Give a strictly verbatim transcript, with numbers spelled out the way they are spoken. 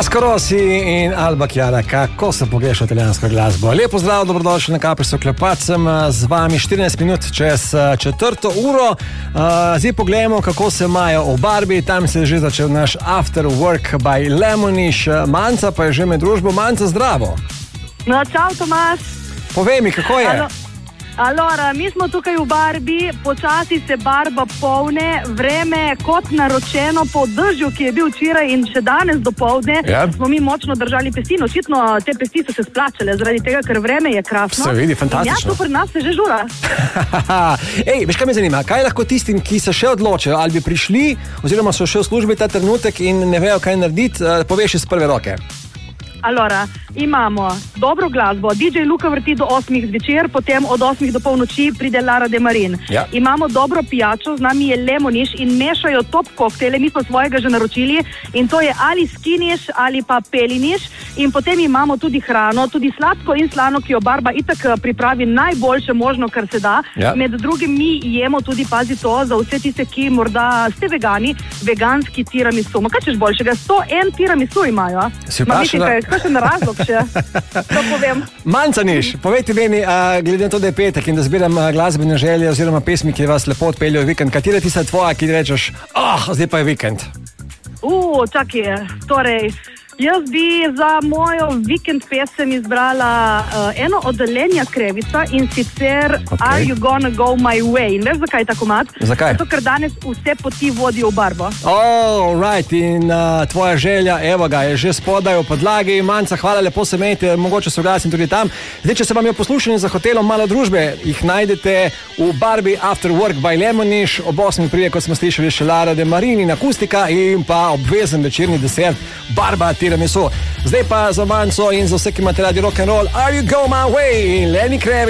Vasco Rossi in Alba Chiara, kako se pogreša italijansko glasbo. Lepo zdrav, dobrodošli na Kaprico Klepat, sem z vami štirinajst minut čez četrto uro. Zdaj pogledamo, kako se imajo v Barbi, tam se je že začel naš After Work by Lemoniš. Manca pa je že med družbo. Manca, zdravo. No, čau, Tomaš. Povej mi, kako je? Alo. Alora, mi smo tukaj v Barbi, počasi se Barba polne, vreme kot naročeno po dežju, ki je bil včeraj in še danes dopoldne, ja. Smo mi močno držali pesti. Očitno te pesti so se splačale, zaradi tega, ker vreme je krasno. Se vidi, fantastično. In ja, tu pri nas se že žura. Ej, veš, kaj me zanima, kaj lahko tistim, ki se še odločajo, ali bi prišli, oziroma so še v službi ta trenutek in ne vejo, kaj narediti, poveš iz prve roke. Alora, imamo dobro glasbo, D J Luka vrti do osmih zvečer, potem od osmih do polnoči pride Lara de Marin. Ja. Imamo dobro pijačo, z nami je Lemoniš in mešajo top koktele, mi smo svojega že naročili in to je ali skiniš ali pa peliniš. In potem imamo tudi hrano, tudi sladko in slano, ki jo Barba itak pripravi najboljše možno, kar se da. Ja. Med drugim mi jemo tudi, pazi to, za vse tiste, ki morda ste vegani, veganski tiramisu. Ma kaj češ boljšega? sto en tiramisu imajo. Si vprašala? Kakšen razlog še, to povem. Manca niš, povejte meni, a, glede na to, da je petek in da zbiram a, glasbene želje oziroma pesmi, ki vas lepo odpeljajo v vikend, katera je tista tvoja, ki rečeš, ah, oh, zdaj pa je vikend? Uh, čakaj, torej, jaz bi za mojo vikend pesem izbrala uh, eno od Lenja Krevica in sicer Okay. Are You Gonna Go My Way? In veš, zakaj tako mat? Zakaj? Zato, ker danes vse poti vodijo v Barbo. Oh, right, in uh, tvoja želja, evo ga, je že spodaj v podlagi. Manca, hvala, lepo se imejte, mogoče soglasim tudi tam. Zdaj, če se vam je poslušanje za hotelom malo družbe, jih najdete v Barbi After Work by Lemoniš, ob osmih prije, kot smo slišali, še Lara de Marin in akustika in pa obvezen večerni desert Barba tiramisu. Zdaj pa za Manco in za vse, ki imate radi rock and roll, Are You Go My Way? Lenny Kravitz.